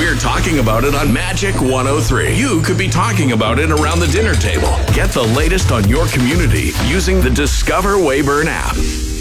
We're talking about it on Magic 103. You could be talking about it around the dinner table. Get the latest on your community using the Discover Weyburn app.